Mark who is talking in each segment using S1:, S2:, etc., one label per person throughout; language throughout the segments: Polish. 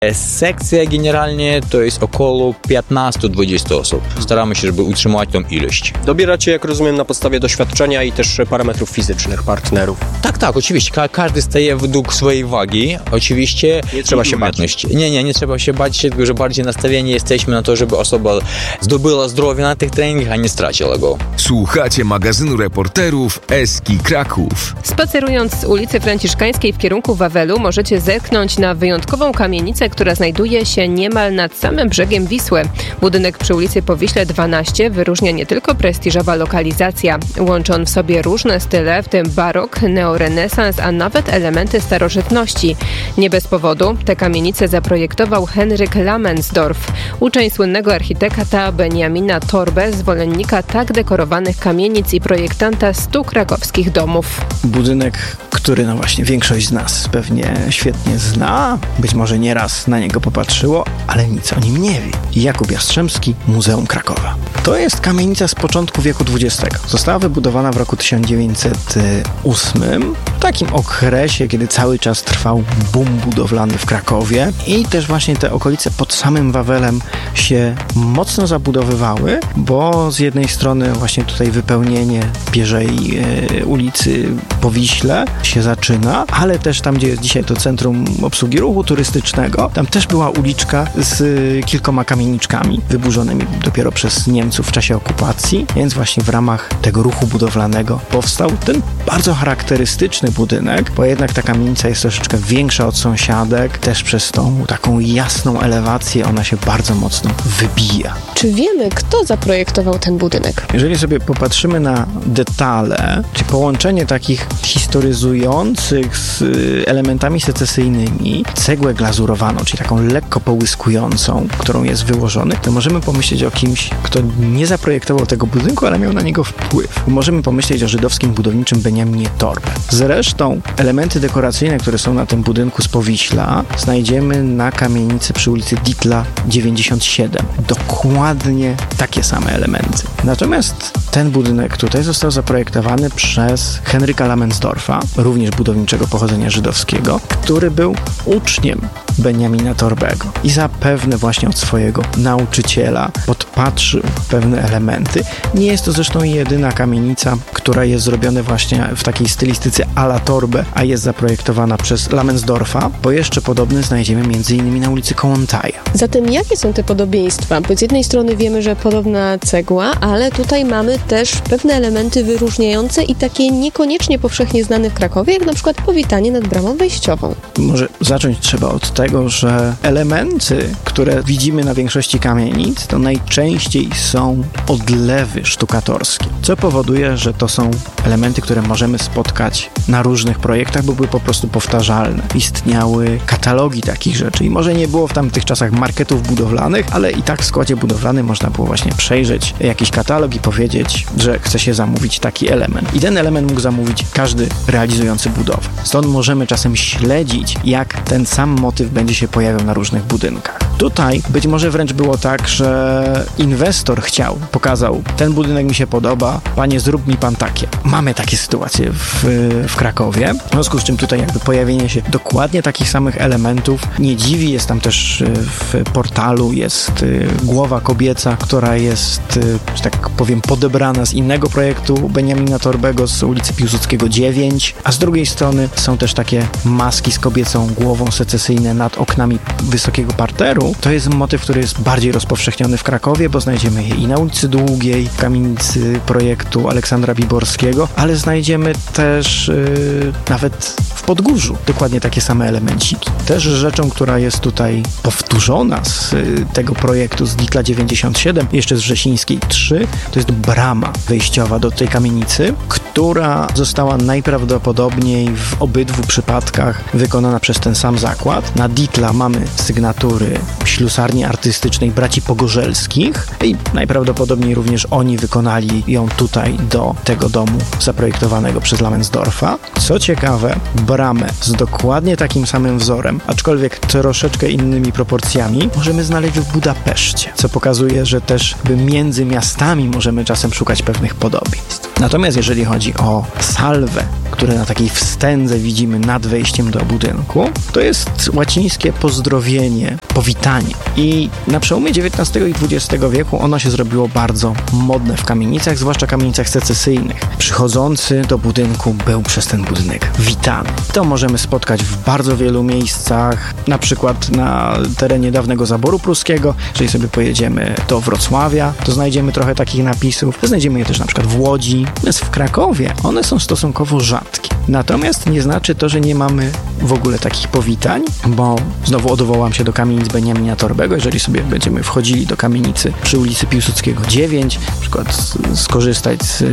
S1: Sekcja generalnie to jest około 15-20 osób. Staramy się, żeby utrzymać tą ilość.
S2: Dobieracie, jak rozumiem, na podstawie doświadczenia i też parametrów fizycznych partnerów.
S1: Tak, oczywiście. Każdy staje według swojej wagi. Oczywiście
S2: nie trzeba się bać.
S1: Nie trzeba się bać. Dużo bardziej nastawieni jesteśmy na to, żeby osoba zdobyła zdrowie na tych treningach, a nie straciła go.
S3: Słuchacie magazynu reporterów Eski Kraków.
S4: Spacerując z ulicy Franciszkańskiej w kierunku Wawelu możecie zerknąć na wyjątkową kamienicę, która znajduje się niemal nad samym brzegiem Wisły. Budynek przy ulicy Powiśle 12 wyróżnia nie tylko prestiżowa lokalizacja. Łączy on w sobie różne style, w tym barok, neorenesans, a nawet elementy starożytności. Nie bez powodu tę kamienicę zaprojektował Henryk Lamensdorf, uczeń słynnego architekta Beniamina Torbę, zwolennika tak dekorowanych kamienic i projektanta 100 krakowskich domów.
S5: Budynek, który właśnie większość z nas pewnie świetnie zna, być może nieraz na niego popatrzyło, ale nic o nim nie wie. Jakub Jastrzębski, Muzeum Krakowa. To jest kamienica z początku wieku XX. Została wybudowana w roku 1908, w takim okresie, kiedy cały czas trwał boom budowlany w Krakowie i też właśnie te okolice pod samym Wawelem się mocno zabudowywały, bo z jednej strony właśnie tutaj wypełnienie Bierzej ulicy Powiśle się zaczyna, ale też tam, gdzie jest dzisiaj to Centrum Obsługi Ruchu Turystycznego, tam też była uliczka z kilkoma kamieniczkami wyburzonymi dopiero przez Niemców w czasie okupacji, więc właśnie w ramach tego ruchu budowlanego powstał ten bardzo charakterystyczny budynek, bo jednak ta kamienica jest troszeczkę większa od sąsiadek, też przez tą taką jasną elewację ona się bardzo mocno wybija.
S6: Czy wiemy, kto zaprojektował ten budynek?
S5: Jeżeli sobie popatrzymy na detale, czy połączenie takich historyzujących z elementami secesyjnymi, cegłę glazurowaną, czyli taką lekko połyskującą, którą jest wyłożony, to możemy pomyśleć o kimś, kto nie zaprojektował tego budynku, ale miał na niego wpływ. Możemy pomyśleć o żydowskim budowniczym Beniaminie Torbę. Zresztą elementy dekoracyjne, które są na tym budynku z Powiśla, znajdziemy na kamienicy przy ulicy Dietla 97. Dokładnie takie same elementy. Natomiast ten budynek tutaj został zaprojektowany przez Henryka Lamensdorfa, również budowniczego pochodzenia żydowskiego, który był uczniem Beniamina Torbego i zapewne właśnie od swojego nauczyciela podpatrzył pewne elementy. Nie jest to zresztą jedyna kamienica, która jest zrobiona właśnie w takiej stylistyce à la Torbę, a jest zaprojektowana przez Lamensdorfa, bo jeszcze podobne znajdziemy m.in. na ulicy Kołłątaja.
S6: Zatem jakie są te podobieństwa? Bo z jednej strony wiemy, że podobna cegła, ale tutaj mamy też pewne elementy wyróżniające i takie niekoniecznie powszechnie znane w Krakowie, jak na przykład powitanie nad bramą wejściową.
S5: Może zacząć trzeba od tego, że elementy, które widzimy na większości kamienic, to najczęściej są odlewy sztukatorskie, co powoduje, że to są elementy, które możemy spotkać na różnych projektach, bo były po prostu powtarzalne. Istniały katalogi takich rzeczy i może nie było w tamtych czasach marketów budowlanych, ale i tak w składzie budowlanym można było właśnie przejrzeć jakiś katalog i powiedzieć, że chce się zamówić taki element. I ten element mógł zamówić każdy realizujący budowę. Stąd możemy czasem śledzić, jak ten sam motyw będzie się pojawiał na różnych budynkach. Tutaj być może wręcz było tak, że inwestor pokazał, ten budynek mi się podoba, panie, zrób mi pan takie. Mamy takie sytuacje w Krakowie, w związku z czym tutaj jakby pojawienie się dokładnie takich samych elementów nie dziwi. Jest tam też w portalu jest głowa kobieca, która jest, że tak powiem, podebrana z innego projektu Beniamina Torbego z ulicy Piłsudskiego 9, a z drugiej strony są też takie maski z kobiecą głową secesyjne nad oknami wysokiego parteru. To jest motyw, który jest bardziej rozpowszechniony w Krakowie, bo znajdziemy je i na ulicy Długiej, w kamienicy projektu Aleksandra Biborskiego, ale znajdziemy też nawet w Podgórzu dokładnie takie same elemenciki. Też rzeczą, która jest tutaj powtórzona z tego projektu z Dietla 97, jeszcze z Wrzesińskiej 3, to jest brama wejściowa do tej kamienicy, która została najprawdopodobniej w obydwu przypadkach wykonana przez ten sam zakład. Na Dietla mamy sygnatury ślusarni artystycznej braci Pogorzelskich i najprawdopodobniej również oni wykonali ją tutaj do tego domu zaprojektowanego przez Lamensdorfa. Co ciekawe, bramę z dokładnie takim samym wzorem, aczkolwiek troszeczkę innymi proporcjami, możemy znaleźć w Budapeszcie, co pokazuje, że też między miastami możemy czasem szukać pewnych podobieństw. Natomiast jeżeli chodzi o salwę, które na takiej wstędze widzimy nad wejściem do budynku, to jest łacińskie pozdrowienie, powitanie. I na przełomie XIX i XX wieku ono się zrobiło bardzo modne w kamienicach, zwłaszcza kamienicach secesyjnych. Przychodzący do budynku był przez ten budynek witany. To możemy spotkać w bardzo wielu miejscach, na przykład na terenie dawnego zaboru pruskiego. Jeżeli sobie pojedziemy do Wrocławia, to znajdziemy trochę takich napisów. Znajdziemy je też na przykład w Łodzi. Natomiast w Krakowie one są stosunkowo rzadkie. Natomiast nie znaczy to, że nie mamy w ogóle takich powitań, bo znowu odwołam się do kamienic Beniamina Torbego. Jeżeli sobie będziemy wchodzili do kamienicy przy ulicy Piłsudskiego 9, na przykład skorzystać z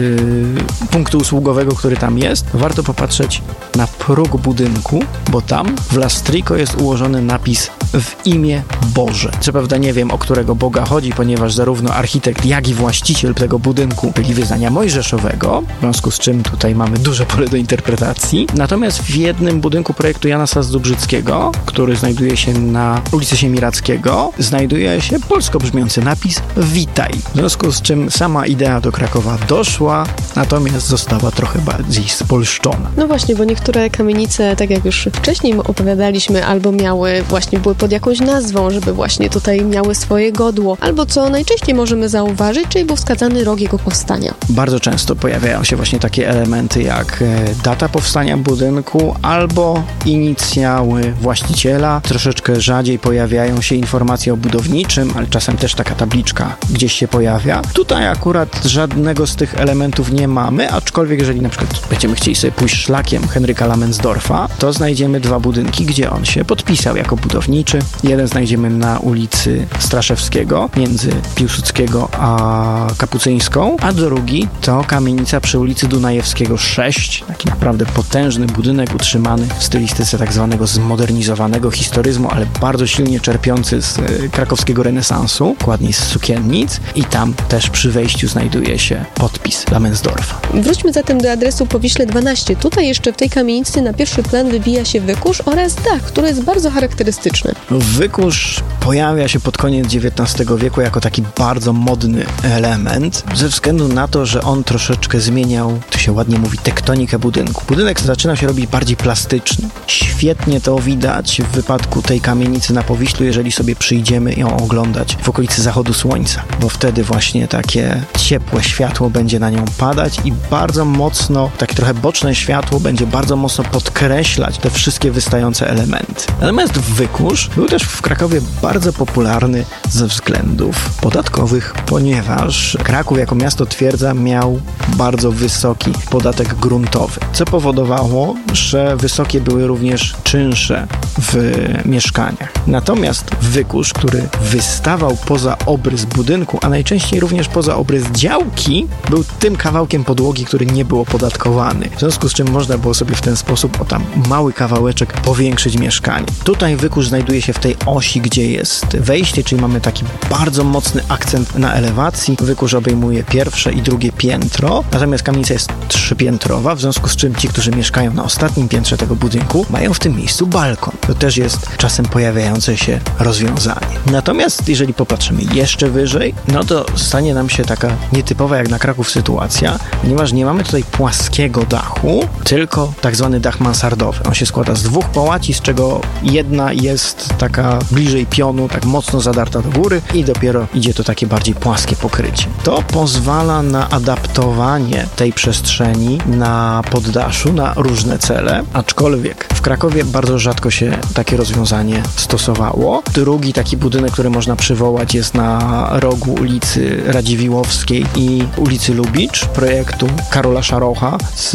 S5: punktu usługowego, który tam jest, warto popatrzeć na próg budynku, bo tam w lastriko jest ułożony napis w imię Boże. Co prawda nie wiem, o którego Boga chodzi, ponieważ zarówno architekt, jak i właściciel tego budynku byli wyznania mojżeszowego, w związku z czym tutaj mamy duże pole do interpretacji. Natomiast w jednym budynku projektu Jana Sas-Zubrzyckiego, który znajduje się na ulicy Siemiradzkiego, znajduje się polsko brzmiący napis Witaj. W związku z czym sama idea do Krakowa doszła, natomiast została trochę bardziej spolszczona.
S6: No właśnie, bo niektóre kamienice, tak jak już wcześniej opowiadaliśmy, albo były pod jakąś nazwą, żeby właśnie tutaj miały swoje godło, albo co najczęściej możemy zauważyć, czyli był wskazany rok jego powstania.
S5: Bardzo często pojawiają się właśnie takie elementy jak data powstania budynku albo inicjały właściciela. Troszeczkę rzadziej pojawiają się informacje o budowniczym, ale czasem też taka tabliczka gdzieś się pojawia. Tutaj akurat żadnego z tych elementów nie mamy, aczkolwiek jeżeli na przykład będziemy chcieli sobie pójść szlakiem Henryka Lamensdorfa, to znajdziemy dwa budynki, gdzie on się podpisał jako budowniczy. Jeden znajdziemy na ulicy Straszewskiego, między Piłsudskiego a Kapucyńską, a drugi to kamienica przy ulicy Dunajewskiego 6, taki naprawdę potężny budynek utrzymany w stylistyce tak zwanego zmodernizowanego historyzmu, ale bardzo silnie czerpiący z krakowskiego renesansu, dokładniej z sukiennic, i tam też przy wejściu znajduje się podpis Lamensdorfa.
S6: Wróćmy zatem do adresu Powiśle 12. Tutaj jeszcze w tej kamienicy na pierwszy plan wybija się wykurz oraz dach, który jest bardzo charakterystyczny.
S5: Wykurz pojawia się pod koniec XIX wieku jako taki bardzo modny element, ze względu na to, że on troszeczkę zmieniał, to się ładnie mówi, tektonikę budynku. Budynek zaczyna się robić bardziej plastyczny. Świetnie to widać w wypadku tej kamienicy na Powiślu, jeżeli sobie przyjdziemy ją oglądać w okolicy zachodu słońca, bo wtedy właśnie takie ciepłe światło będzie na nią padać i bardzo mocno, takie trochę boczne światło będzie bardzo mocno podkreślać te wszystkie wystające elementy. Natomiast wykurz był też w Krakowie bardzo popularny ze względów podatkowych, ponieważ Kraków jako miasto twierdza miał bardzo wysoki podatek gruntowy, co powodowało, że wysokie były również czynsze w mieszkaniach. Natomiast wykurz, który wystawał poza obrys budynku, a najczęściej również poza obrys działki, był tym kawałkiem podłogi, który nie był opodatkowany. W związku z czym można było sobie w ten sposób o tam mały kawałeczek powiększyć mieszkanie. Tutaj wykurz znajduje się w tej osi, gdzie jest wejście, czyli mamy taki bardzo mocny akcent na elewacji. Wykurz obejmuje pierwsze i drugie piętro, natomiast kamienica jest trzypiętrowa, w związku z czym ci, którzy mieszkają na ostatnim piętrze tego budynku, mają w tym miejscu balkon. To też jest czasem pojawiające się rozwiązanie. Natomiast jeżeli popatrzymy jeszcze wyżej, no to stanie nam się taka nietypowa jak na Kraków sytuacja, ponieważ nie mamy tutaj płaskiego dachu, tylko tak zwany dach mansardowy. On się składa z dwóch połaci, z czego jedna jest taka bliżej pionu, tak mocno zadarta do góry i dopiero idzie to takie bardziej płaskie pokrycie. To pozwala na adaptowanie tej przestrzeni na poddaszu, na różne cele, aczkolwiek w Krakowie bardzo rzadko się takie rozwiązanie stosowało. Drugi taki budynek, który można przywołać, jest na rogu ulicy Radziwiłłowskiej i ulicy Lubicz, projektu Karola Szarocha z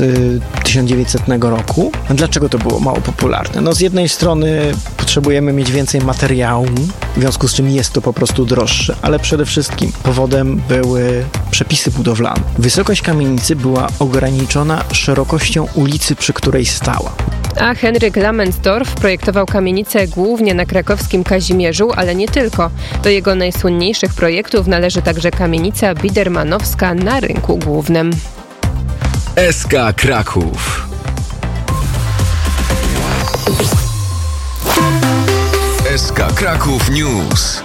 S5: 1900 roku. A dlaczego to było mało popularne? No z jednej strony potrzebujemy mieć więcej materiału, w związku z czym jest to po prostu droższe, ale przede wszystkim powodem były przepisy budowlane. Wysokość kamienicy była ograniczona szerokością ulicy, przy której stała.
S4: A Henryk Lamensdorf projektował kamienicę głównie na krakowskim Kazimierzu, ale nie tylko. Do jego najsłynniejszych projektów należy także kamienica bidermanowska na Rynku Głównym.
S3: SK Kraków. SK Kraków News.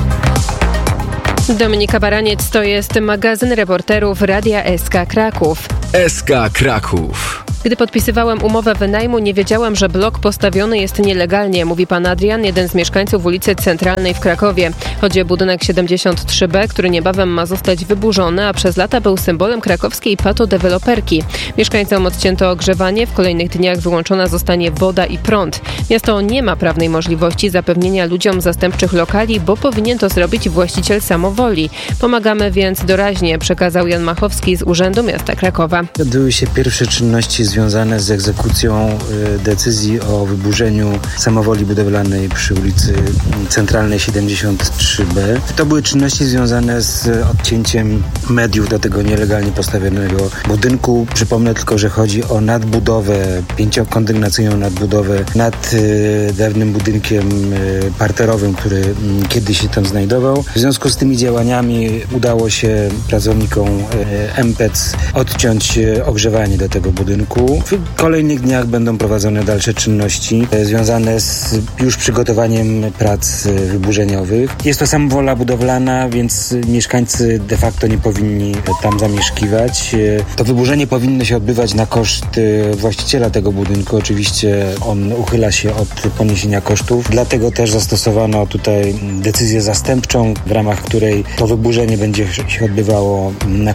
S4: Dominika Baraniec, to jest magazyn reporterów Radia SK Kraków.
S3: SK Kraków.
S4: Gdy podpisywałem umowę wynajmu, nie wiedziałem, że blok postawiony jest nielegalnie, mówi pan Adrian, jeden z mieszkańców ulicy Centralnej w Krakowie. Chodzi o budynek 73B, który niebawem ma zostać wyburzony, a przez lata był symbolem krakowskiej patodeweloperki. Mieszkańcom odcięto ogrzewanie, w kolejnych dniach wyłączona zostanie woda i prąd. Miasto nie ma prawnej możliwości zapewnienia ludziom zastępczych lokali, bo powinien to zrobić właściciel samowoli. Pomagamy więc doraźnie, przekazał Jan Machowski z Urzędu Miasta Krakowa.
S7: Odbyły się pierwsze czynności związane z egzekucją decyzji o wyburzeniu samowoli budowlanej przy ulicy Centralnej 73B. To były czynności związane z odcięciem mediów do tego nielegalnie postawionego budynku. Przypomnę tylko, że chodzi o nadbudowę, 5-kondygnacyjną nadbudowę nad dawnym budynkiem parterowym, który kiedyś się tam znajdował. W związku z tymi działaniami udało się pracownikom MPEC odciąć ogrzewanie do tego budynku. W kolejnych dniach będą prowadzone dalsze czynności związane z już przygotowaniem prac wyburzeniowych. Jest to samowola budowlana, więc mieszkańcy de facto nie powinni tam zamieszkiwać. To wyburzenie powinno się odbywać na koszt właściciela tego budynku. Oczywiście on uchyla się od poniesienia kosztów. Dlatego też zastosowano tutaj decyzję zastępczą, w ramach której to wyburzenie będzie się odbywało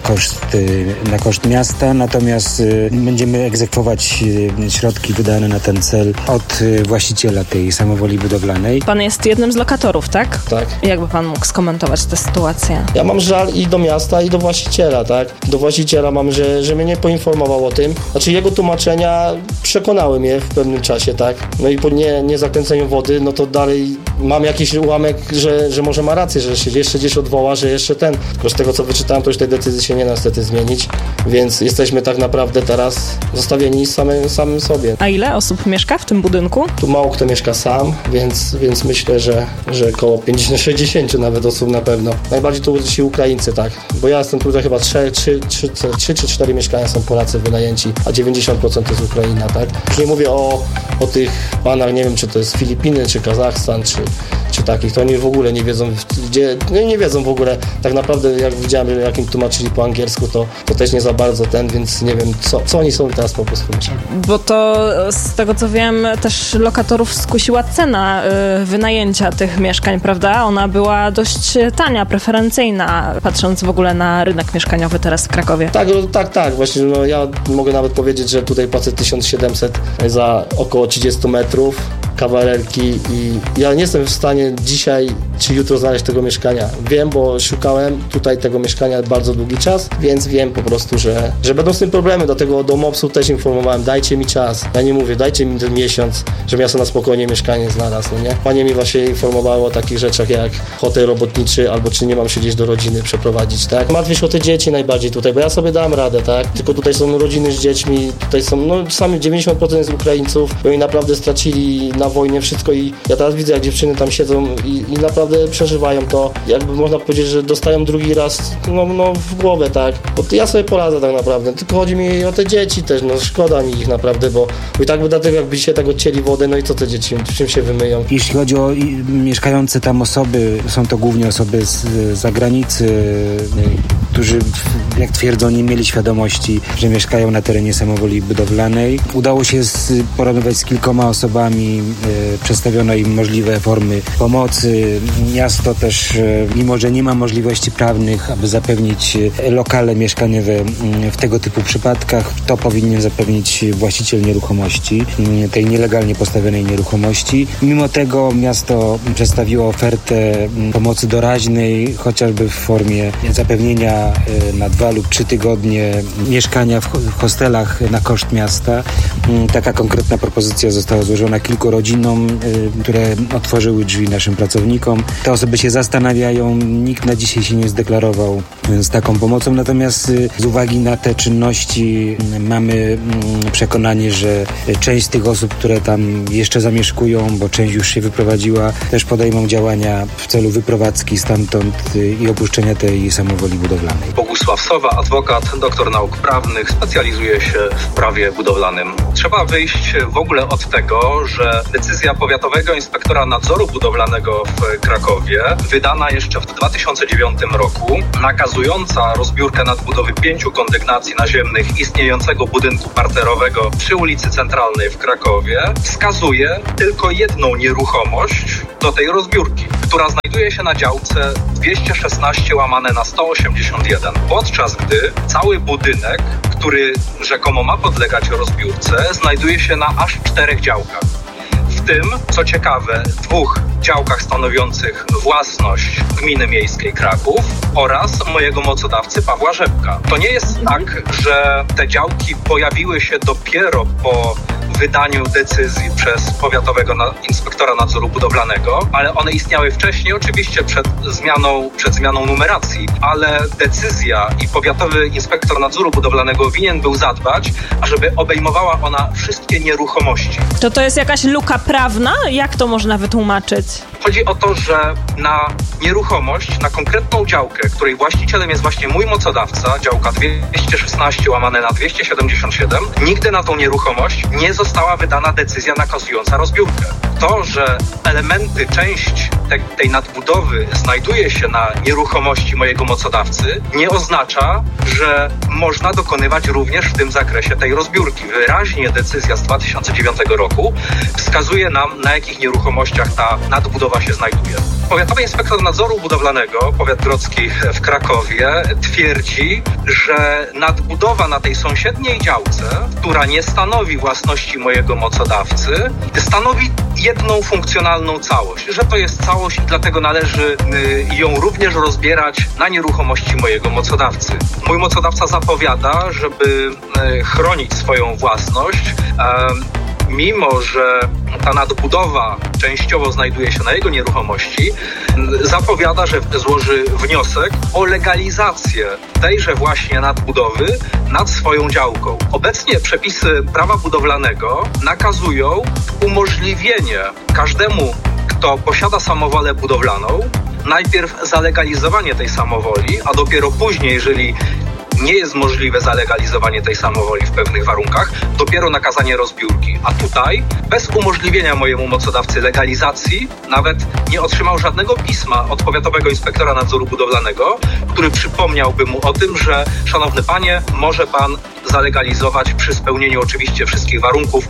S7: na koszt miasta. Natomiast będziemy egzekwować środki wydane na ten cel od właściciela tej samowoli budowlanej.
S8: Pan jest jednym z lokatorów, tak?
S9: Tak.
S8: Jakby pan mógł skomentować tę sytuację?
S9: Ja mam żal i do miasta, i do właściciela, tak? Do właściciela mam, że mnie nie poinformował o tym. Znaczy jego tłumaczenia przekonały mnie w pewnym czasie, tak? No i po nie zakręceniu wody, no to dalej mam jakiś ułamek, że może ma rację, że się jeszcze gdzieś odwoła, że jeszcze ten. Tylko z tego co wyczytałem, to już tej decyzji się nie da niestety zmienić, więc jesteśmy tak naprawdę teraz zostawieni samym sobie.
S8: A ile osób mieszka w tym budynku?
S9: Tu mało kto mieszka sam, więc myślę, że około 50-60 nawet osób na pewno. Najbardziej tu ci Ukraińcy, tak? Bo ja jestem tutaj chyba 3 czy 4 mieszkania są Polacy wynajęci, a 90% to jest Ukraina, tak? Już nie mówię o tych panach, nie wiem czy to jest Filipiny, czy Kazachstan, czy takich, to oni w ogóle nie wiedzą gdzie, no nie wiedzą w ogóle tak naprawdę, jak widziałem, jak im tłumaczyli po angielsku, to też nie za bardzo więc nie wiem, co oni są teraz po prostu.
S8: Bo to z tego co wiem, też lokatorów skusiła cena wynajęcia tych mieszkań, prawda? Ona była dość tania, preferencyjna, patrząc w ogóle na rynek mieszkaniowy teraz w Krakowie.
S9: Tak, właśnie, no ja mogę nawet powiedzieć, że tutaj płacę 1700 za około 30 metrów kawalerki i ja nie jestem w stanie dzisiaj czy jutro znaleźć tego mieszkania. Wiem, bo szukałem tutaj tego mieszkania bardzo długi czas, więc wiem po prostu, że będą z tym problemy. Dlatego do MOPS-u też informowałem, dajcie mi czas. Ja nie mówię, dajcie mi ten miesiąc, żebym ja sobie na spokojnie mieszkanie znalazł, no nie? Panie mi właśnie informowały o takich rzeczach jak hotel robotniczy, albo czy nie mam się gdzieś do rodziny przeprowadzić, tak? Martwię się o te dzieci najbardziej tutaj, bo ja sobie dam radę, tak? Tylko tutaj są rodziny z dziećmi, tutaj są, no sami 90% z Ukraińców, bo oni naprawdę stracili na wojnie wszystko i ja teraz widzę, jak dziewczyny tam siedzą i naprawdę przeżywają to. Jakby można powiedzieć, że dostają drugi raz, no w głowę, tak? Bo ja sobie poradzę tak naprawdę, tylko chodzi mi o te dzieci też, no szkoda mi ich naprawdę, bo i tak by dlatego jakby się tak odcięli wodę, no i co te dzieci, czym się wymyją?
S7: Jeśli chodzi o mieszkające tam osoby, są to głównie osoby z zagranicy, którzy, jak twierdzą, nie mieli świadomości, że mieszkają na terenie samowoli budowlanej. Udało się porozmawiać z kilkoma osobami, przedstawiono im możliwe formy pomocy. Miasto też, mimo że nie ma możliwości prawnych, aby zapewnić lokale mieszkaniowe w tego typu przypadkach, to powinien zapewnić właściciel nieruchomości, tej nielegalnie postawionej nieruchomości. Mimo tego miasto przedstawiło ofertę pomocy doraźnej, chociażby w formie zapewnienia na 2 lub 3 tygodnie mieszkania w hostelach na koszt miasta. Taka konkretna propozycja została złożona kilku rodzinom, które otworzyły drzwi naszym pracownikom. Te osoby się zastanawiają, nikt na dzisiaj się nie zdeklarował z taką pomocą, natomiast z uwagi na te czynności mamy przekonanie, że część z tych osób, które tam jeszcze zamieszkują, bo część już się wyprowadziła, też podejmą działania w celu wyprowadzki stamtąd i opuszczenia tej samowoli budowlanej.
S10: Bogusław Sowa, adwokat, doktor nauk prawnych, specjalizuje się w prawie budowlanym. Trzeba wyjść w ogóle od tego, że decyzja powiatowego inspektora nadzoru budowlanego w Krakowie, wydana jeszcze w 2009 roku, nakazująca rozbiórkę nadbudowy 5 kondygnacji naziemnych istniejącego budynku parterowego przy ulicy Centralnej w Krakowie, wskazuje tylko jedną nieruchomość do tej rozbiórki, która znajduje się na działce 216/181, podczas gdy cały budynek, który rzekomo ma podlegać rozbiórce, znajduje się na aż 4 działkach. W tym, co ciekawe, 2 działkach stanowiących własność Gminy Miejskiej Kraków oraz mojego mocodawcy Pawła Rzepka. To nie jest tak, że te działki pojawiły się dopiero po wydaniu decyzji przez powiatowego inspektora nadzoru budowlanego, ale one istniały wcześniej, oczywiście przed zmianą numeracji, ale decyzja i powiatowy inspektor nadzoru budowlanego winien był zadbać, ażeby obejmowała ona wszystkie nieruchomości.
S8: To jest jakaś luka prawna? Jak to można wytłumaczyć?
S10: Chodzi o to, że na nieruchomość, na konkretną działkę, której właścicielem jest właśnie mój mocodawca, działka 216/277, nigdy na tą nieruchomość nie została wydana decyzja nakazująca rozbiórkę. To, że elementy, część tej nadbudowy znajduje się na nieruchomości mojego mocodawcy, nie oznacza, że można dokonywać również w tym zakresie tej rozbiórki. Wyraźnie decyzja z 2009 roku wskazuje nam, na jakich nieruchomościach ta nadbudowa się znajduje. Powiatowy inspektor nadzoru budowlanego, powiat grodzki w Krakowie, twierdzi, że nadbudowa na tej sąsiedniej działce, która nie stanowi własności mojego mocodawcy, stanowi jedną funkcjonalną całość, że to jest całość i dlatego należy ją również rozbierać na nieruchomości mojego mocodawcy. Mój mocodawca zapowiada, żeby chronić swoją własność, mimo że ta nadbudowa częściowo znajduje się na jego nieruchomości, zapowiada, że złoży wniosek o legalizację tejże właśnie nadbudowy nad swoją działką. Obecnie przepisy prawa budowlanego nakazują umożliwienie każdemu, kto posiada samowolę budowlaną, najpierw zalegalizowanie tej samowoli, a dopiero później, jeżeli nie jest możliwe zalegalizowanie tej samowoli w pewnych warunkach, dopiero nakazanie rozbiórki. A tutaj, bez umożliwienia mojemu mocodawcy legalizacji, nawet nie otrzymał żadnego pisma od powiatowego inspektora nadzoru budowlanego, który przypomniałby mu o tym, że szanowny panie, może pan zalegalizować przy spełnieniu oczywiście wszystkich warunków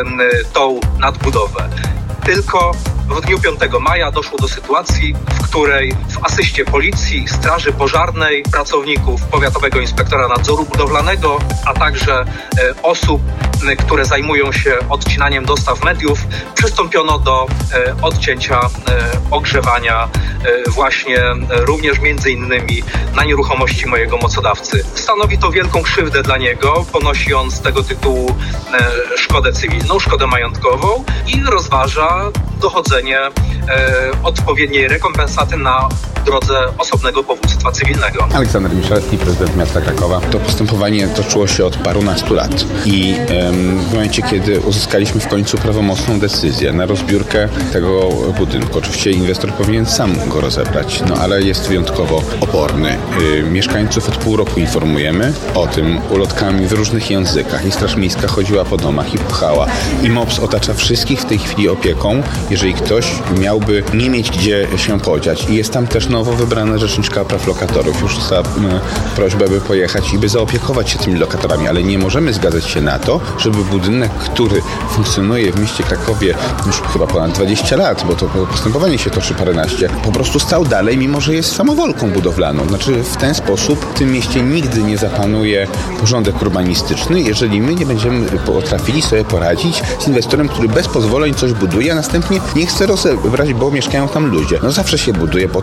S10: tą nadbudowę. Tylko w dniu 5 maja doszło do sytuacji, w której w asyście policji, straży pożarnej, pracowników powiatowego inspektora nadzoru budowlanego, a także osób, które zajmują się odcinaniem dostaw mediów, przystąpiono do odcięcia ogrzewania właśnie również między innymi na nieruchomości mojego mocodawcy. Stanowi to wielką krzywdę dla niego, ponosi on z tego tytułu szkodę cywilną, szkodę majątkową i rozważa dochodzenie odpowiedniej rekompensaty na drodze osobnego powództwa cywilnego.
S11: Aleksander Miszalski, prezydent miasta Krakowa. To postępowanie toczyło się od parunastu lat i w momencie, kiedy uzyskaliśmy w końcu prawomocną decyzję na rozbiórkę tego budynku, oczywiście inwestor powinien sam go rozebrać, ale jest wyjątkowo oporny. Mieszkańców od pół roku informujemy o tym ulotkami w różnych językach i Straż Miejska chodziła po domach i puchała. I MOPS otacza wszystkich w tej chwili opieką, jeżeli ktoś miałby nie mieć gdzie się podziać. I jest tam też nowo wybrana rzeczniczka praw lokatorów. Już za prośbę, by pojechać i by zaopiekować się tymi lokatorami, ale nie możemy zgadzać się na to, żeby budynek, który funkcjonuje w mieście Krakowie już chyba ponad 20 lat, bo to postępowanie się toczy paręnaście, po prostu stał dalej, mimo że jest samowolką budowlaną. Znaczy w ten sposób w tym mieście nigdy nie zapanuje porządek urbanistyczny, jeżeli my nie będziemy potrafili sobie poradzić z inwestorem, który bez pozwoleń coś buduje, a następnie nie chce rozebrać, bo mieszkają tam ludzie. Zawsze się buduje po to, żeby ludzie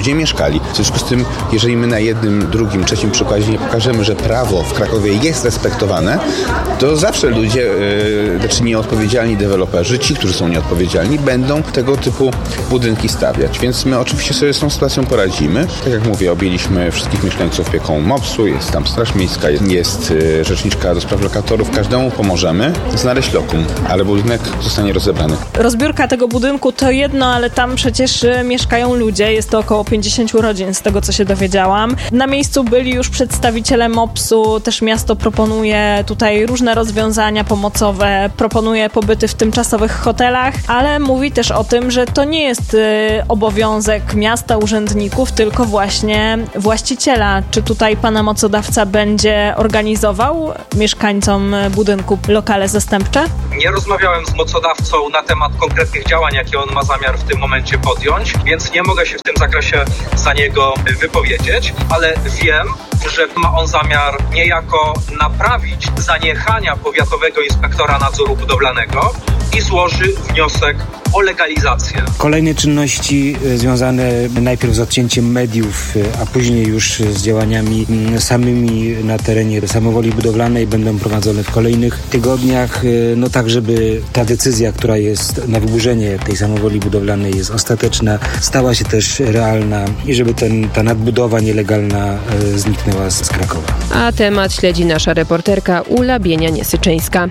S11: ludzie mieszkali. W związku z tym, jeżeli my na jednym, drugim, trzecim przykładzie nie pokażemy, że prawo w Krakowie jest respektowane, to zawsze ludzie, znaczy nieodpowiedzialni deweloperzy, ci, którzy są nieodpowiedzialni, będą tego typu budynki stawiać. Więc my oczywiście sobie z tą sytuacją poradzimy. Tak jak mówię, objęliśmy wszystkich mieszkańców opieką MOPS-u, jest tam Straż Miejska, jest rzeczniczka do spraw lokatorów. Każdemu pomożemy znaleźć lokum, ale budynek zostanie rozebrany.
S8: Rozbiórka tego budynku to jedno, ale tam przecież mieszkają ludzie. Jest to około 50 rodzin, z tego co się dowiedziałam. Na miejscu byli już przedstawiciele MOPS-u, też miasto proponuje tutaj różne rozwiązania pomocowe, proponuje pobyty w tymczasowych hotelach, ale mówi też o tym, że to nie jest obowiązek miasta, urzędników, tylko właśnie właściciela. Czy tutaj pana mocodawca będzie organizował mieszkańcom budynku lokale zastępcze?
S10: Nie rozmawiałem z mocodawcą na temat konkretnych działań, jakie on ma zamiar w tym momencie podjąć, więc nie mogę się w tym zakresie za niego wypowiedzieć, ale wiem, że ma on zamiar niejako naprawić zaniechania powiatowego inspektora nadzoru budowlanego i złoży wniosek o legalizację.
S7: Kolejne czynności związane najpierw z odcięciem mediów, a później już z działaniami samymi na terenie samowoli budowlanej będą prowadzone w kolejnych tygodniach, no tak, żeby ta decyzja, która jest na wyburzenie tej samowoli budowlanej jest ostateczna, stała się też realna i żeby ta nadbudowa nielegalna zniknęła z Krakowa.
S4: A temat śledzi nasza reporterka Ula Bienia-Niesyczyńska.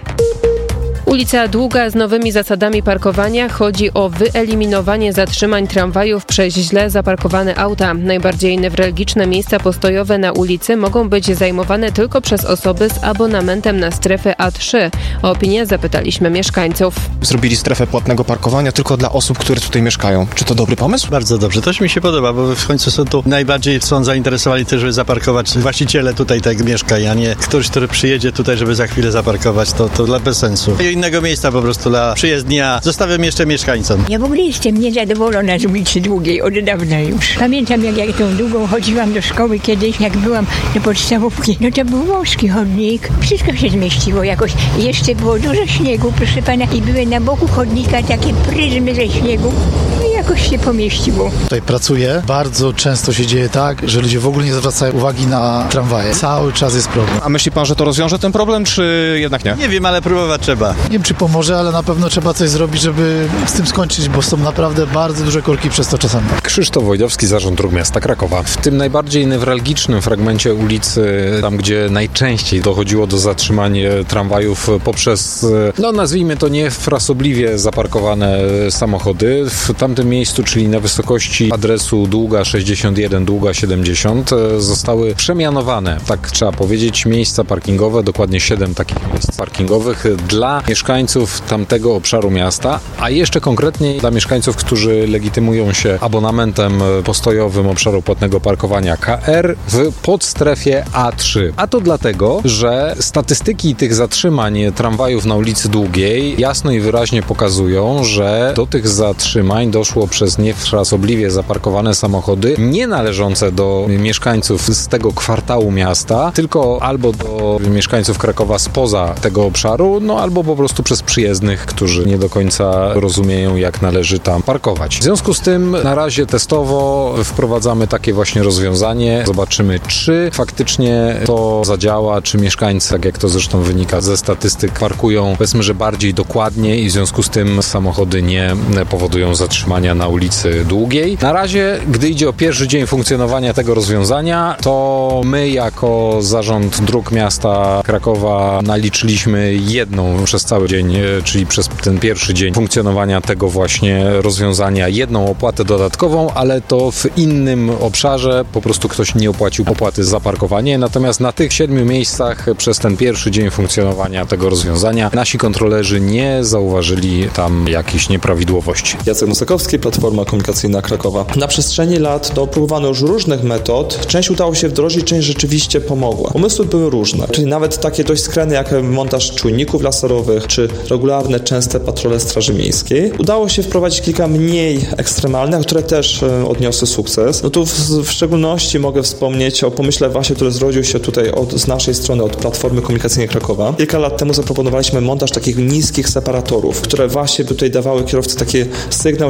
S4: Ulica Długa z nowymi zasadami parkowania. Chodzi o wyeliminowanie zatrzymań tramwajów przez źle zaparkowane auta. Najbardziej newralgiczne miejsca postojowe na ulicy mogą być zajmowane tylko przez osoby z abonamentem na strefę A3. O opinię zapytaliśmy mieszkańców.
S12: Zrobili strefę płatnego parkowania tylko dla osób, które tutaj mieszkają. Czy to dobry pomysł?
S13: Bardzo dobrze, to mi się podoba, bo w końcu są tu najbardziej zainteresowani też, żeby zaparkować właściciele tutaj tego mieszkań, a nie ktoś, który przyjedzie tutaj, żeby za chwilę zaparkować, to dla bez sensu. Innego miejsca po prostu dla przyjezdnia zostawiam jeszcze mieszkańcom.
S14: Ja w ogóle jestem niezadowolona z ulicy Długiej od dawna już. Pamiętam, jak ja tą Długą chodziłam do szkoły kiedyś, jak byłam do podstawówki, no to był wąski chodnik. Wszystko się zmieściło jakoś. Jeszcze było dużo śniegu, proszę pana, i były na boku chodnika takie pryzmy ze śniegu. No i jakoś się pomieściło.
S15: Tutaj pracuję. Bardzo często się dzieje tak, że ludzie w ogóle nie zwracają uwagi na tramwaje. Cały czas jest problem.
S12: A myśli pan, że to rozwiąże ten problem, czy jednak nie?
S13: Nie wiem, ale próbować trzeba.
S15: Nie wiem, czy pomoże, ale na pewno trzeba coś zrobić, żeby z tym skończyć, bo są naprawdę bardzo duże korki przez to czasami.
S16: Krzysztof Wojdowski, Zarząd Dróg Miasta Krakowa. W tym najbardziej newralgicznym fragmencie ulicy, tam gdzie najczęściej dochodziło do zatrzymań tramwajów poprzez, no nazwijmy to niefrasobliwie zaparkowane samochody, w tamtym miejscu, czyli na wysokości adresu Długa 61, Długa 70, zostały przemianowane, tak trzeba powiedzieć, miejsca parkingowe, dokładnie 7 takich miejsc parkingowych dla mieszkańców tamtego obszaru miasta, a jeszcze konkretniej dla mieszkańców, którzy legitymują się abonamentem postojowym obszaru płatnego parkowania KR w podstrefie A3. A to dlatego, że statystyki tych zatrzymań tramwajów na ulicy Długiej jasno i wyraźnie pokazują, że do tych zatrzymań doszło przez niefrasobliwie zaparkowane samochody nie należące do mieszkańców z tego kwartału miasta, tylko albo do mieszkańców Krakowa spoza tego obszaru, no albo po prostu przez przyjezdnych, którzy nie do końca rozumieją, jak należy tam parkować. W związku z tym na razie testowo wprowadzamy takie właśnie rozwiązanie. Zobaczymy, czy faktycznie to zadziała, czy mieszkańcy, tak jak to zresztą wynika ze statystyk, parkują, powiedzmy, że bardziej dokładnie i w związku z tym samochody nie powodują zatrzymania na ulicy Długiej. Na razie, gdy idzie o pierwszy dzień funkcjonowania tego rozwiązania, to my jako Zarząd Dróg Miasta Krakowa naliczyliśmy jedną przez cały dzień, czyli przez ten pierwszy dzień funkcjonowania tego właśnie rozwiązania, jedną opłatę dodatkową, ale to w innym obszarze, po prostu ktoś nie opłacił opłaty za parkowanie, natomiast na tych 7 miejscach przez ten pierwszy dzień funkcjonowania tego rozwiązania nasi kontrolerzy nie zauważyli tam jakichś nieprawidłowości.
S17: Jacek Nosakowski, Platforma Komunikacyjna Krakowa. Na przestrzeni lat próbowano już różnych metod, część udało się wdrożyć, część rzeczywiście pomogła. Pomysły były różne, czyli nawet takie dość skrajne jak montaż czujników laserowych, czy regularne, częste patrole Straży Miejskiej. Udało się wprowadzić kilka mniej ekstremalnych, które też odniosły sukces. No tu w szczególności mogę wspomnieć o pomyśle właśnie, który zrodził się tutaj z naszej strony, od Platformy Komunikacyjnej Krakowa. Kilka lat temu zaproponowaliśmy montaż takich niskich separatorów, które właśnie by tutaj dawały kierowcy taki sygnał, że jeśli na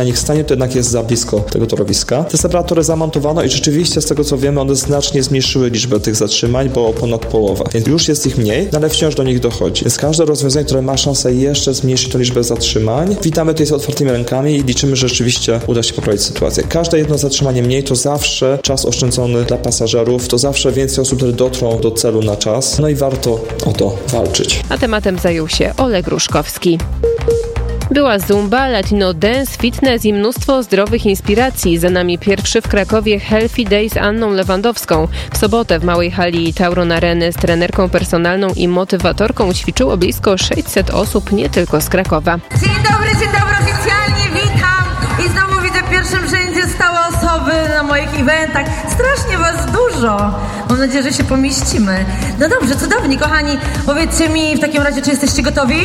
S17: nich stanie, to jednak jest za blisko tego torowiska. Te separatory zamontowano i rzeczywiście z tego co wiemy, one znacznie zmniejszyły liczbę tych zatrzymań, bo ponad połowa. Więc już jest ich mniej, ale wciąż do nich dochodzi. Więc każde rozwiązanie, które ma szansę jeszcze zmniejszyć tę liczbę zatrzymań, witamy tutaj z otwartymi rękami i liczymy, że rzeczywiście uda się poprawić sytuację. Każde jedno zatrzymanie mniej to zawsze czas oszczędzony dla pasażerów, to zawsze więcej osób, które dotrą do celu na czas. No i warto o to walczyć.
S4: A tematem zajął się Oleg Ruszkowski. Była zumba, latino dance, fitness i mnóstwo zdrowych inspiracji. Za nami pierwszy w Krakowie Healthy Day z Anną Lewandowską. W sobotę w małej hali Tauron Areny z trenerką personalną i motywatorką ćwiczyło blisko 600 osób, nie tylko z Krakowa.
S18: Dzień dobry, oficjalnie witam i znowu widzę w pierwszym rzędzie stałe osoby na moich eventach. Strasznie was dużo. Mam nadzieję, że się pomieścimy. No dobrze, cudownie, kochani. Powiedzcie mi w takim razie, czy jesteście gotowi?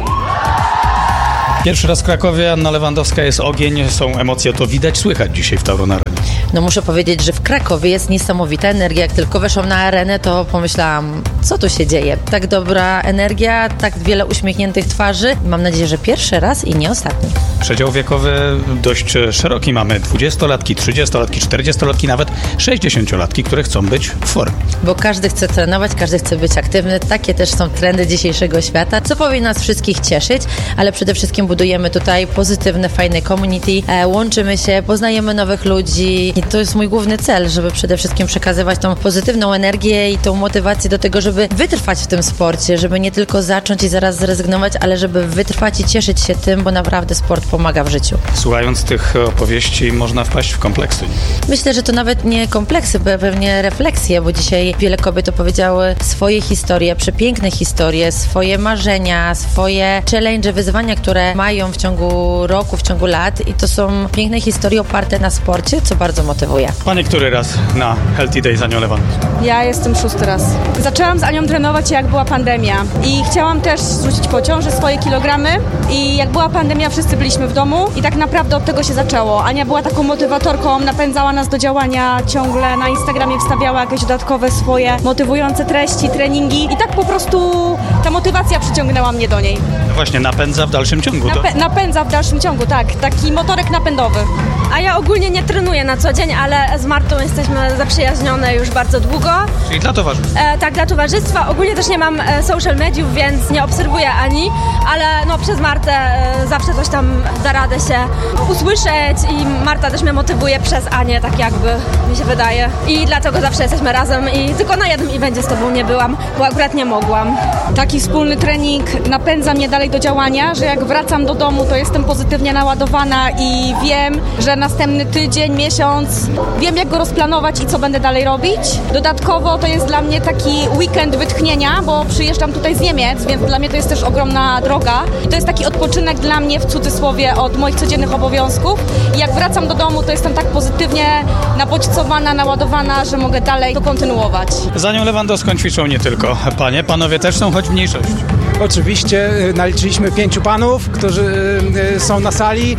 S19: Pierwszy raz w Krakowie, Anna Lewandowska, jest ogień, są emocje, to widać, słychać dzisiaj w Tauron Arenie.
S20: No muszę powiedzieć, że w Krakowie jest niesamowita energia. Jak tylko weszłam na arenę, to pomyślałam, co tu się dzieje? Tak dobra energia, tak wiele uśmiechniętych twarzy. Mam nadzieję, że pierwszy raz i nie ostatni.
S19: Przedział wiekowy dość szeroki. Mamy 20-latki, 30-latki, 40-latki, nawet 60-latki, które chcą być w formie.
S20: Bo każdy chce trenować, każdy chce być aktywny. Takie też są trendy dzisiejszego świata, co powinien nas wszystkich cieszyć, ale przede wszystkim budujemy tutaj pozytywne, fajne community, łączymy się, poznajemy nowych ludzi i to jest mój główny cel, żeby przede wszystkim przekazywać tą pozytywną energię i tą motywację do tego, żeby wytrwać w tym sporcie, żeby nie tylko zacząć i zaraz zrezygnować, ale żeby wytrwać i cieszyć się tym, bo naprawdę sport pomaga w życiu.
S19: Słuchając tych opowieści można wpaść w kompleksy.
S20: Myślę, że to nawet nie kompleksy, pewnie refleksje, bo dzisiaj wiele kobiet opowiedziały swoje historie, przepiękne historie, swoje marzenia, swoje challenge, wyzwania, które mają w ciągu roku, w ciągu lat i to są piękne historie oparte na sporcie, co bardzo motywuje.
S19: Pani który raz na Healthy Day z Anią Lewandowską?
S21: Ja jestem 6. raz. Zaczęłam z Anią trenować, jak była pandemia i chciałam też zrzucić po ciąży swoje kilogramy i jak była pandemia, wszyscy byliśmy w domu i tak naprawdę od tego się zaczęło. Ania była taką motywatorką, napędzała nas do działania, ciągle na Instagramie wstawiała jakieś dodatkowe swoje motywujące treści, treningi i tak po prostu ta motywacja przyciągnęła mnie do niej.
S19: No właśnie, napędza w dalszym ciągu.
S21: Napędza w dalszym ciągu, tak. Taki motorek napędowy.
S22: A ja ogólnie nie trenuję na co dzień, ale z Martą jesteśmy zaprzyjaźnione już bardzo długo.
S19: Czyli dla towarzystwa?
S22: Tak, dla towarzystwa. Ogólnie też nie mam social mediów, więc nie obserwuję Ani, ale no przez Martę zawsze coś tam da radę się usłyszeć i Marta też mnie motywuje przez Anię, tak jakby mi się wydaje. I dlatego zawsze jesteśmy razem i tylko na jednym evencie z tobą nie byłam, bo akurat nie mogłam.
S21: Taki wspólny trening napędza mnie dalej do działania, że jak wracam do domu, to jestem pozytywnie naładowana i wiem, że następny tydzień, miesiąc, wiem jak go rozplanować i co będę dalej robić. Dodatkowo to jest dla mnie taki weekend wytchnienia, bo przyjeżdżam tutaj z Niemiec, więc dla mnie to jest też ogromna droga i to jest taki odpoczynek dla mnie w cudzysłowie od moich codziennych obowiązków i jak wracam do domu, to jestem tak pozytywnie nabodźcowana, naładowana, że mogę dalej to kontynuować.
S19: Z Anią Lewandowską ćwiczą nie tylko panie, panowie też są, choć w mniejszości.
S23: Oczywiście naliczyliśmy 5 panów, którzy są na sali,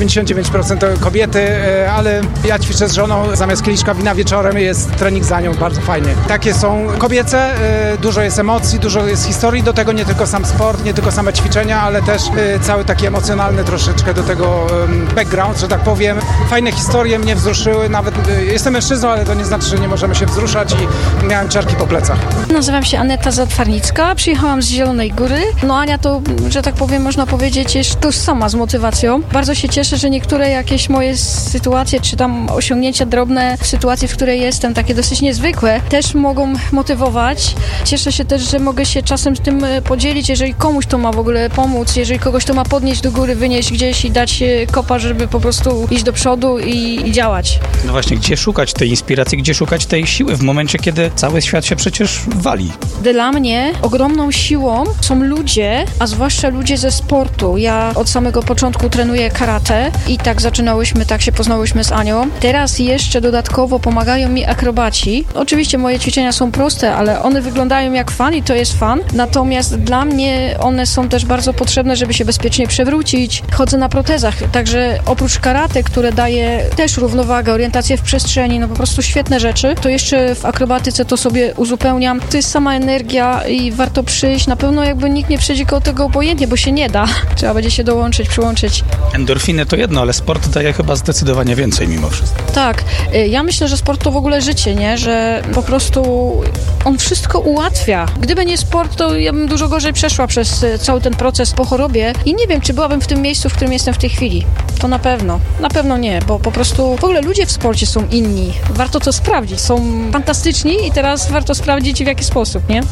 S23: 99% to kobiety, ale ja ćwiczę z żoną, zamiast kieliszka wina wieczorem jest trening za nią, bardzo fajnie. Takie są kobiece, dużo jest emocji, dużo jest historii, do tego nie tylko sam sport, nie tylko same ćwiczenia, ale też cały taki emocjonalny troszeczkę do tego background, że tak powiem. Fajne historie mnie wzruszyły, nawet jestem mężczyzną, ale to nie znaczy, że nie możemy się wzruszać i miałem ciarki po plecach.
S24: Nazywam się Aneta Zatwarnicka, przyjechałam z Zielonej Góry. No Ania to, że tak powiem, można powiedzieć, jest tożsama z motywacją. Bardzo się cieszę, że niektóre jakieś moje sytuacje, czy tam osiągnięcia drobne w sytuacji, w której jestem, takie dosyć niezwykłe, też mogą motywować. Cieszę się też, że mogę się czasem z tym podzielić, jeżeli komuś to ma w ogóle pomóc, jeżeli kogoś to ma podnieść do góry, wynieść gdzieś i dać kopa, żeby po prostu iść do przodu i działać.
S19: No właśnie, gdzie szukać tej inspiracji, gdzie szukać tej siły w momencie, kiedy cały świat się przecież wali?
S24: Dla mnie ogromną siłą są ludzie, a zwłaszcza ludzie ze sportu. Ja od samego początku trenuję karate i tak zaczynałyśmy, tak się poznałyśmy z Anią. Teraz jeszcze dodatkowo pomagają mi akrobaci. Oczywiście moje ćwiczenia są proste, ale one wyglądają jak fan i to jest fan. Natomiast dla mnie one są też bardzo potrzebne, żeby się bezpiecznie przewrócić. Chodzę na protezach, także oprócz karate, które daje też równowagę, orientację w przestrzeni, no po prostu świetne rzeczy, to jeszcze w akrobatyce to sobie uzupełniam. To jest sama energia i warto przyjść. Na pewno jakby jakby nikt nie przejdzie koło tego obojętnie, bo się nie da. Trzeba będzie się dołączyć, przyłączyć.
S19: Endorfiny to jedno, ale sport daje chyba zdecydowanie więcej mimo wszystko.
S24: Tak. Ja myślę, że sport to w ogóle życie, nie? Że po prostu on wszystko ułatwia. Gdyby nie sport, to ja bym dużo gorzej przeszła przez cały ten proces po chorobie i nie wiem, czy byłabym w tym miejscu, w którym jestem w tej chwili. To na pewno. Na pewno nie, bo po prostu w ogóle ludzie w sporcie są inni. Warto to sprawdzić. Są fantastyczni i teraz warto sprawdzić, w jaki sposób, nie?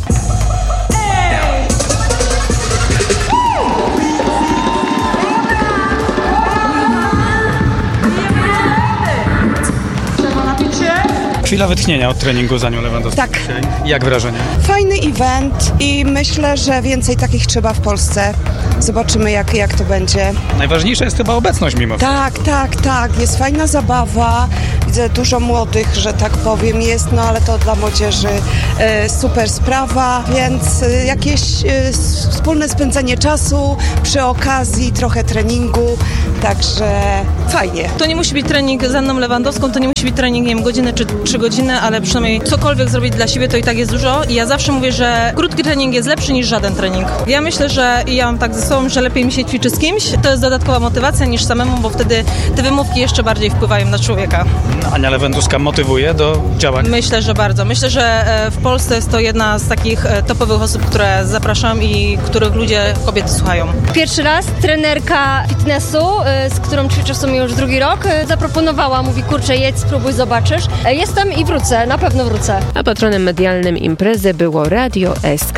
S19: Chwila wytchnienia od treningu z Anią Lewandowską.
S1: Tak.
S19: Jak wrażenie?
S1: Fajny event i myślę, że więcej takich trzeba w Polsce. Zobaczymy, jak to będzie.
S19: Najważniejsza jest chyba obecność mimo wszystko.
S1: Tak. Jest fajna zabawa. Widzę dużo młodych, że tak powiem, jest, no ale to dla młodzieży super sprawa, więc jakieś wspólne spędzenie czasu, przy okazji trochę treningu, także fajnie.
S8: To nie musi być trening z Anną Lewandowską, to nie musi być trening, nie wiem, godzinę czy 3 godziny, ale przynajmniej cokolwiek zrobić dla siebie, to i tak jest dużo i ja zawsze mówię, że krótki trening jest lepszy niż żaden trening. Ja myślę, że ja mam tak ze sobą, że lepiej mi się ćwiczy z kimś, to jest dodatkowa motywacja niż samemu, bo wtedy te wymówki jeszcze bardziej wpływają na człowieka.
S19: Ania Lewandowska motywuje do działań?
S8: Myślę, że bardzo. Myślę, że w Polsce jest to jedna z takich topowych osób, które zapraszam i których ludzie, kobiety słuchają.
S22: Pierwszy raz trenerka fitnessu, z którą ćwiczę w sumie już drugi rok, zaproponowała, mówi, kurczę, jedź, spróbuj, zobaczysz. Jestem i wrócę, na pewno wrócę.
S4: A patronem medialnym imprezy było Radio SK.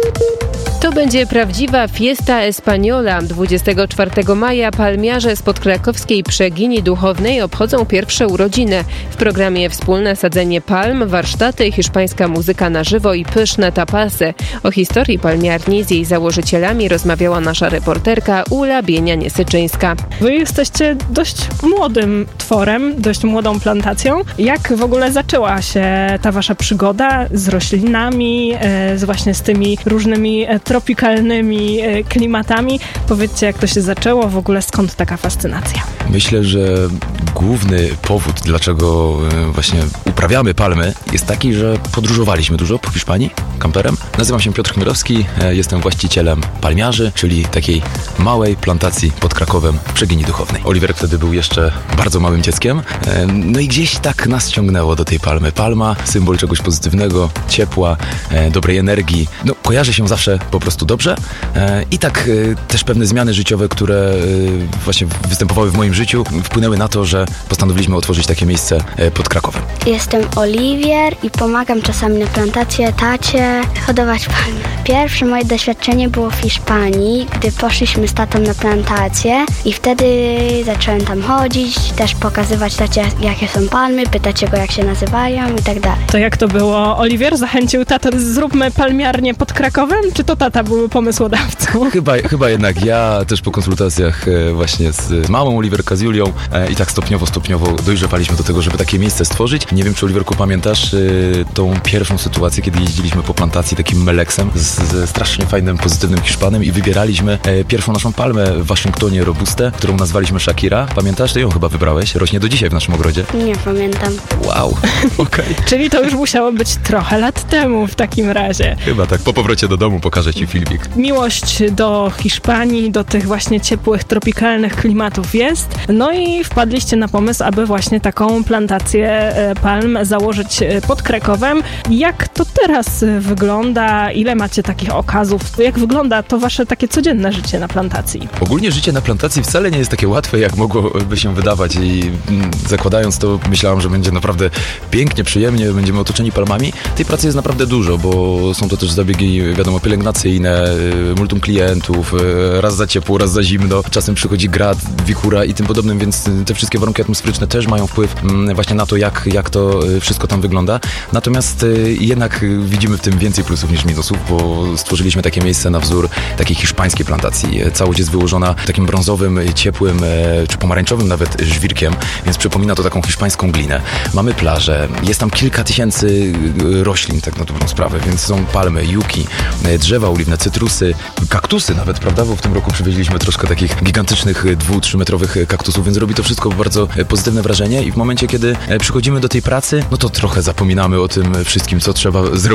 S4: To będzie prawdziwa Fiesta Española. 24 maja palmiarze z podkrakowskiej Przegini Duchownej obchodzą pierwsze urodziny. W programie wspólne sadzenie palm, warsztaty, hiszpańska muzyka na żywo i pyszne tapasy. O historii palmiarni z jej założycielami rozmawiała nasza reporterka Ula Bienia-Niesyczyńska.
S8: Wy jesteście dość młodym tworem, dość młodą plantacją. Jak w ogóle zaczęła się ta wasza przygoda z roślinami, właśnie z tymi różnymi tropikalnymi klimatami? Powiedzcie, jak to się zaczęło, w ogóle skąd taka fascynacja?
S2: Myślę, że główny powód, dlaczego właśnie uprawiamy palmy, jest taki, że podróżowaliśmy dużo po Hiszpanii kamperem. Nazywam się Piotr Chmielowski, jestem właścicielem palmiarzy, czyli takiej małej plantacji pod Krakowem w Przegini Duchownej. Oliver wtedy był jeszcze bardzo małym dzieckiem, no i gdzieś tak nas ciągnęło do tej palmy. Palma, symbol czegoś pozytywnego, ciepła, dobrej energii. No, kojarzy się zawsze po prostu dobrze i tak też pewne zmiany życiowe, które właśnie występowały w moim życiu, wpłynęły na to, że postanowiliśmy otworzyć takie miejsce pod Krakowem.
S5: Jestem Oliwier i pomagam czasami na plantację tacie hodować palmy. Pierwsze moje doświadczenie było w Hiszpanii, gdy poszliśmy z tatą na plantację i wtedy zacząłem tam chodzić, też pokazywać tacie, jakie są palmy, pytać go, jak się nazywają i tak dalej.
S8: To jak to było? Oliwier zachęcił tatę, zróbmy palmiarnię pod Krakowem, czy to tata był pomysłodawcą?
S2: Chyba jednak ja też po konsultacjach właśnie z mamą Oliwerka, z Julią i tak stopniowo dojrzewaliśmy do tego, żeby takie miejsce stworzyć. Nie wiem, czy Oliwerku pamiętasz tą pierwszą sytuację, kiedy jeździliśmy po plantacji takim Meleksem ze strasznie fajnym, pozytywnym Hiszpanem i wybieraliśmy pierwszą naszą palmę w Waszyngtonie Robustę, którą nazwaliśmy Shakira. Pamiętasz? Ty ją chyba wybrałeś. Rośnie do dzisiaj w naszym ogrodzie.
S5: Nie pamiętam.
S2: Wow, okej.
S8: Czyli to już musiało być trochę lat temu w takim razie.
S2: Chyba tak. Po powrocie do domu pokażę ci filmik.
S8: Miłość do Hiszpanii, do tych właśnie ciepłych, tropikalnych klimatów jest. No i wpadliście na pomysł, aby właśnie taką plantację palm założyć pod Krakowem. Jak to teraz wygląda? Ile macie takich okazów? Jak wygląda to wasze takie codzienne życie na plantacji?
S2: Ogólnie życie na plantacji wcale nie jest takie łatwe, jak mogłoby się wydawać i zakładając to, myślałam, że będzie naprawdę pięknie, przyjemnie, będziemy otoczeni palmami. Tej pracy jest naprawdę dużo, bo są to też zabiegi, wiadomo, pielęgnacyjne, multum klientów, raz za ciepło, raz za zimno, czasem przychodzi grad, wikura i tym podobnym, więc te wszystkie warunki atmosferyczne też mają wpływ właśnie na to, jak to wszystko tam wygląda. Natomiast jednak widzimy w tym więcej plusów niż minusów, bo stworzyliśmy takie miejsce na wzór takiej hiszpańskiej plantacji. Całość jest wyłożona takim brązowym, ciepłym, czy pomarańczowym nawet żwirkiem, więc przypomina to taką hiszpańską glinę. Mamy plażę, jest tam kilka tysięcy roślin, tak na dobrą sprawę, więc są palmy, juki, drzewa oliwne, cytrusy, kaktusy nawet, prawda, bo w tym roku przywieźliśmy troszkę takich gigantycznych 2-3 metrowych kaktusów, więc robi to wszystko bardzo pozytywne wrażenie i w momencie, kiedy przychodzimy do tej pracy, no to trochę zapominamy o tym wszystkim, co trzeba zrobić, o tych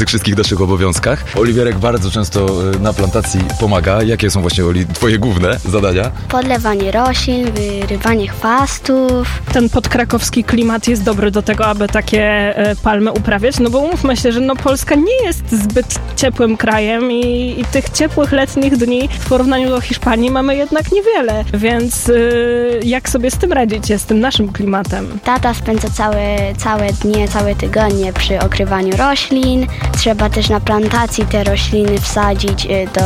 S2: wszystkich naszych obowiązkach. Oliwierek bardzo często na plantacji pomaga. Jakie są właśnie, Oli, twoje główne zadania?
S5: Podlewanie roślin, wyrywanie chwastów.
S8: Ten podkrakowski klimat jest dobry do tego, aby takie palmy uprawiać, no bo umówmy się, że Polska nie jest zbyt ciepłym krajem i tych ciepłych letnich dni w porównaniu do Hiszpanii mamy jednak niewiele, więc jak sobie z tym radzicie, z tym naszym klimatem?
S5: Tata spędza całe dnie, całe tygodnie przy okrywaniu roślin. Trzeba też na plantacji te rośliny wsadzić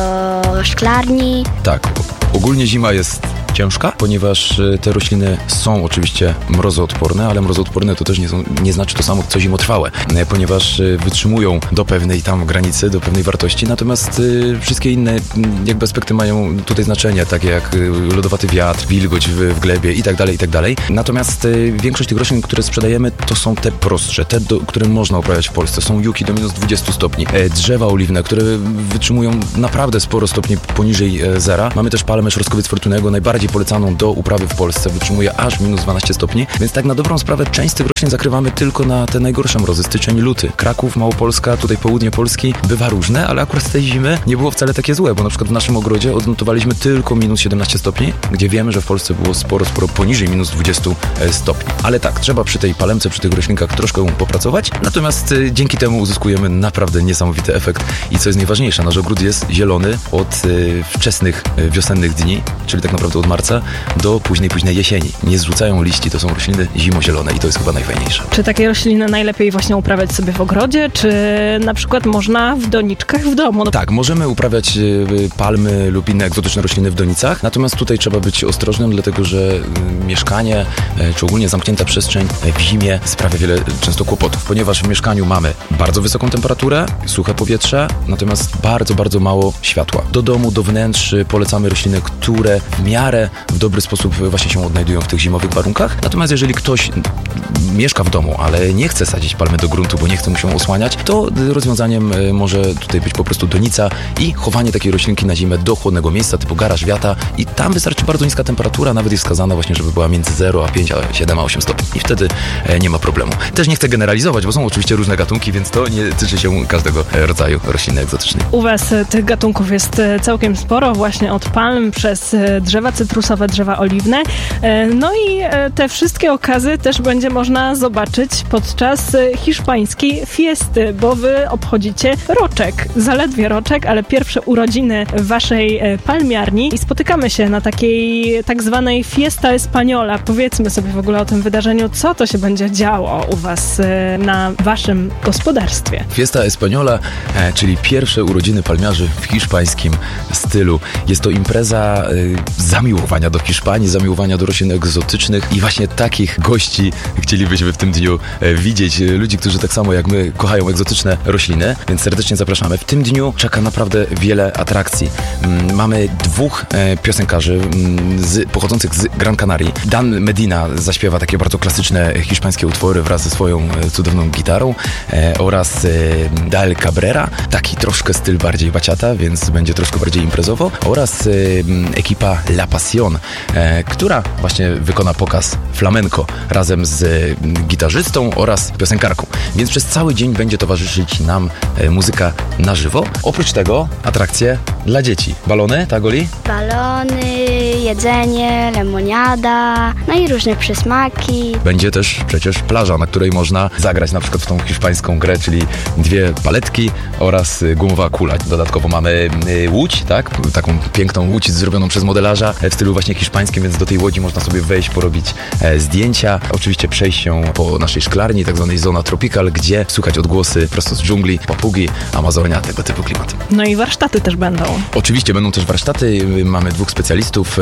S5: do szklarni.
S2: Tak, ogólnie zima jest ciężka, ponieważ te rośliny są oczywiście mrozoodporne, ale mrozoodporne to też nie znaczy to samo co zimotrwałe, ponieważ wytrzymują do pewnej tam granicy, do pewnej wartości, natomiast wszystkie inne jakby aspekty mają tutaj znaczenie, takie jak lodowaty wiatr, wilgoć w glebie i tak dalej. Natomiast większość tych roślin, które sprzedajemy, to są te prostsze, te, które można uprawiać w Polsce. Są juki do minus 20 stopni, drzewa oliwne, które wytrzymują naprawdę sporo stopni poniżej zera. Mamy też palmę Szorstkowiec Fortunego, najbardziej polecaną do uprawy w Polsce, wytrzymuje aż minus 12 stopni, więc tak na dobrą sprawę część z tych roślin zakrywamy tylko na te najgorsze mrozy, styczeń, luty. Kraków, Małopolska, tutaj południe Polski bywa różne, ale akurat z tej zimy nie było wcale takie złe, bo na przykład w naszym ogrodzie odnotowaliśmy tylko minus 17 stopni, gdzie wiemy, że w Polsce było sporo poniżej minus 20 stopni. Ale tak, trzeba przy tej palemce, przy tych roślinkach troszkę popracować, natomiast dzięki temu uzyskujemy naprawdę niesamowity efekt i co jest najważniejsze, nasz ogród jest zielony od wczesnych wiosennych dni, czyli tak naprawdę od marca do późnej jesieni. Nie zrzucają liści, to są rośliny zimozielone i to jest chyba najfajniejsze.
S8: Czy takie rośliny najlepiej właśnie uprawiać sobie w ogrodzie, czy na przykład można w doniczkach w domu? Tak,
S2: możemy uprawiać palmy lub inne egzotyczne rośliny w donicach, natomiast tutaj trzeba być ostrożnym, dlatego że mieszkanie, czy ogólnie zamknięta przestrzeń w zimie sprawia wiele często kłopotów, ponieważ w mieszkaniu mamy bardzo wysoką temperaturę, suche powietrze, natomiast bardzo mało światła. Do domu, do wnętrz polecamy rośliny, które w miarę w dobry sposób właśnie się odnajdują w tych zimowych warunkach. Natomiast jeżeli ktoś mieszka w domu, ale nie chce sadzić palmy do gruntu, bo nie chce mu się osłaniać, to rozwiązaniem może tutaj być po prostu donica i chowanie takiej roślinki na zimę do chłodnego miejsca typu garaż, wiata i tam wystarczy bardzo niska temperatura, nawet jest wskazana właśnie, żeby była między 0 a 5, a 7 a 8 stopni i wtedy nie ma problemu. Też nie chcę generalizować, bo są oczywiście różne gatunki, więc to nie tyczy się każdego rodzaju rośliny egzotycznej.
S8: U was tych gatunków jest całkiem sporo, właśnie od palm przez drzewa cytrusowe, drzewa oliwne. No i te wszystkie okazy też będzie można zobaczyć podczas hiszpańskiej fiesty, bo wy obchodzicie roczek, zaledwie roczek, ale pierwsze urodziny waszej palmiarni i spotykamy się na takiej tak zwanej Fiesta Española. Powiedzmy sobie w ogóle o tym wydarzeniu, co to się będzie działo u was na waszym gospodarstwie.
S2: Fiesta Española, czyli pierwsze urodziny palmiarzy w hiszpańskim stylu. Jest to impreza zamiłowania do Hiszpanii, zamiłowania do roślin egzotycznych i właśnie takich gości chcielibyśmy w tym dniu widzieć. Ludzi, którzy tak samo jak my kochają egzotyczne rośliny, więc serdecznie zapraszamy. W tym dniu czeka naprawdę wiele atrakcji. Mamy dwóch piosenkarzy pochodzących z Gran Canarii. Dan Medina zaśpiewa takie bardzo klasyczne hiszpańskie utwory wraz ze swoją cudowną gitarą oraz Dal Cabrera, taki troszkę styl bardziej baciata, więc będzie troszkę bardziej imprezowo, oraz ekipa La Pasión, która właśnie wykona pokaz flamenco razem z gitarzystą oraz piosenkarką. Więc przez cały dzień będzie towarzyszyć nam muzyka na żywo. Oprócz tego atrakcje dla dzieci. Balony, tak, Oli?
S5: Balony, jedzenie, lemoniada, no i różne przysmaki.
S2: Będzie też przecież plaża, na której można zagrać na przykład w tą hiszpańską grę, czyli dwie paletki oraz gumowa kula. Dodatkowo mamy łódź, tak? Taką piękną łódź zrobioną przez modelarza w stylu właśnie hiszpańskim, więc do tej łodzi można sobie wejść, porobić zdjęcia. Oczywiście przejść się po naszej szklarni, tak zwanej Zona Tropical, gdzie słychać odgłosy prosto z dżungli, papugi, Amazonia, tego typu klimaty.
S8: No i warsztaty też będą.
S2: Oczywiście będą też warsztaty. Mamy dwóch specjalistów.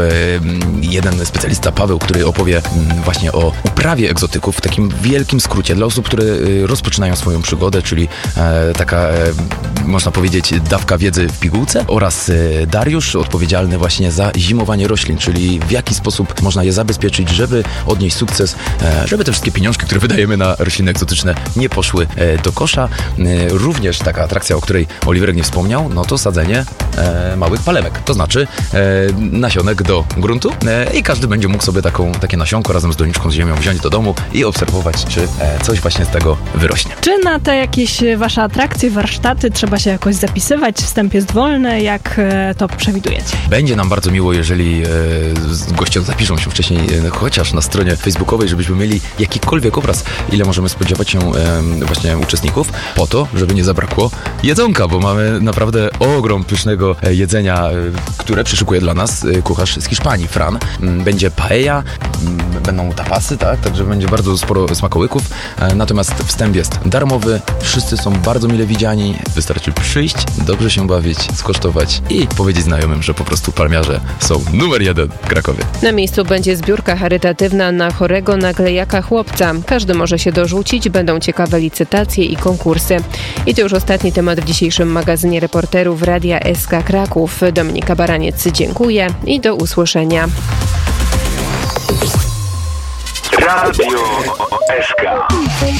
S2: Jeden specjalista, Paweł, który opowie właśnie o uprawie egzotyków w takim wielkim skrócie dla osób, które rozpoczynają swoją przygodę, czyli taka, można powiedzieć, dawka wiedzy w pigułce, oraz Dariusz, odpowiedzialny właśnie za zimowanie roślin, czyli w jaki sposób można je zabezpieczyć, żeby odnieść sukces, żeby te wszystkie pieniążki, które wydajemy na rośliny egzotyczne, nie poszły do kosza. Również taka atrakcja, o której Oliwierek nie wspomniał, no to sadzenie małych palewek, to znaczy nasionek do gruntu i każdy będzie mógł sobie takie nasionko razem z doniczką z ziemią wziąć do domu i obserwować, czy coś właśnie z tego wyrośnie.
S8: Czy na te jakieś wasze atrakcje, warsztaty trzeba się jakoś zapisywać? Wstęp jest wolny, jak to przewidujecie?
S2: Będzie nam bardzo miło, jeżeli goście zapiszą się wcześniej, chociaż na stronie facebookowej, żebyśmy mieli jakikolwiek obraz, ile możemy spodziewać się właśnie uczestników, po to, żeby nie zabrakło jedzonka, bo mamy naprawdę ogrom pysznego jedzenia, które przyszykuje dla nas kucharz z Hiszpanii, Fran. Będzie paella, będą tapasy, tak? Także będzie bardzo sporo smakołyków, natomiast wstęp jest darmowy, wszyscy są bardzo mile widziani, wystarczy przyjść, dobrze się bawić, skosztować i powiedzieć znajomym, że po prostu palmiarze są numer 1 w Krakowie.
S4: Na miejscu będzie zbiórka charytatywna na chorego naklejaka chłopca. Każdy może się dorzucić, będą ciekawe licytacje i konkursy. I to już ostatni temat w dzisiejszym magazynie reporterów Radia SK Kraków. Dominika Baraniec, dziękuję i do usłyszenia.
S3: Radio SK.